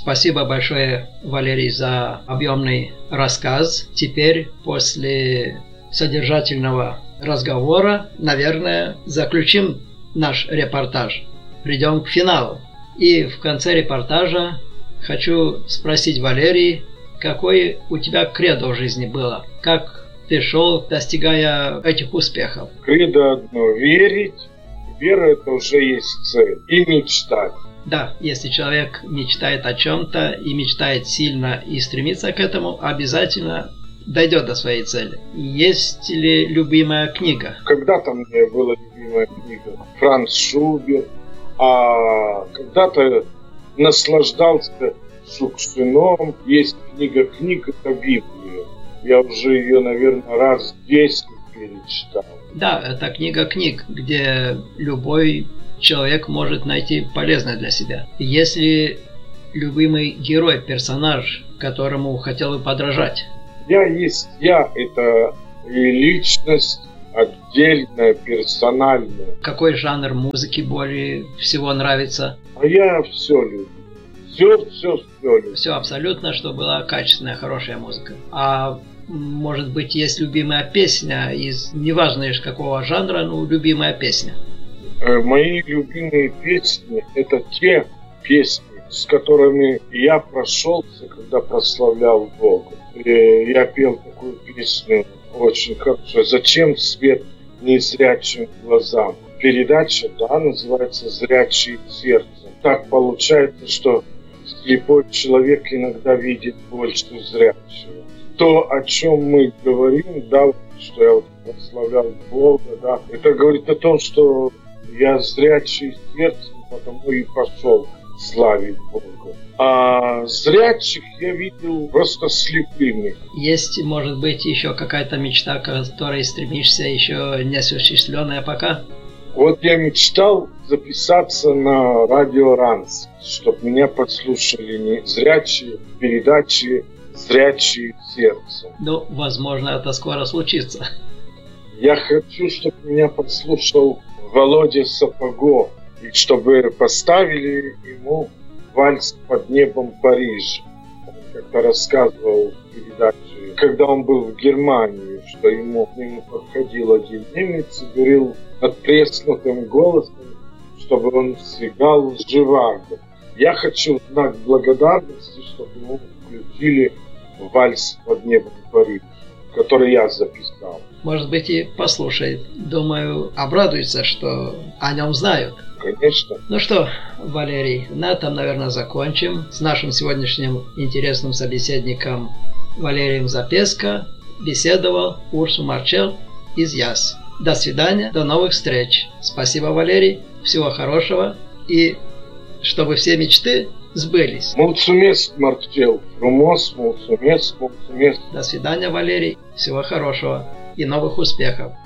Спасибо большое, Валерий, за объемный рассказ. Теперь, после содержательного разговора, наверное, заключим наш репортаж. Придем к финалу. И в конце репортажа хочу спросить, Валерий, какое у тебя кредо в жизни было? Как ты шел, достигая этих успехов? Кредо одно – верить. Вера – это уже есть цель. И мечтать. Да, если человек мечтает о чем-то и мечтает сильно и стремится к этому, обязательно дойдет до своей цели. Есть ли любимая книга? Когда-то у меня была любимая книга Франц Шуберт, а когда-то наслаждался Шукшином. Есть книга книг, это Библия. Я уже ее, наверное, раз 10 перечитал. Да, это книга книг, где любой человек может найти полезное для себя. Если любимый герой, персонаж, которому хотел бы подражать? Я есть я, это и личность отдельная, персональная. Какой жанр музыки более всего нравится? А я все люблю. Все люблю. Все абсолютно, что была качественная, хорошая музыка. А может быть, есть любимая песня из неважно из какого жанра, но любимая песня? Мои любимые песни – это те песни, с которыми я прошелся, когда прославлял Бога. Я пел такую песню очень хорошо. «Зачем свет незрячим глазам?» Передача, да, называется «Зрячие сердцем». Так получается, что слепой человек иногда видит больше зрячего. То, о чем мы говорим, да, что я вот прославлял Бога, да, это говорит о том, что я зрячий сердцем, потому и пошел славить Бога. А зрячих я видел просто слепыми. Есть, может быть, еще какая-то мечта, к которой стремишься, еще не осуществленная пока? Вот я мечтал записаться на радио Ранс, чтобы меня послушали не зрячие, передачи «Зрячие сердцем». Ну, возможно, это скоро случится. Я хочу, чтобы меня послушал Володя Сапогов, и чтобы поставили ему вальс «Под небом Парижа». Он как-то рассказывал в передаче, когда он был в Германии, что к нему подходил один немец и говорил надтреснутым голосом, чтобы он сыграл Живаго. Я хочу в знак благодарности, чтобы ему включили вальс «Под небом Парижа», который я записал. Может быть, и послушает. Думаю, обрадуется, что о нем знают. Конечно. Ну что, Валерий, на этом, наверное, закончим. С нашим сегодняшним интересным собеседником Валерием Запеско беседовал Урсу Марчел из ЯС. До свидания, до новых встреч. Спасибо, Валерий. Всего хорошего. И чтобы все мечты сбылись. Mulțumesc, Marcel. Frumos, mulțumesc. До свидания, Валерий. Всего хорошего и новых успехов.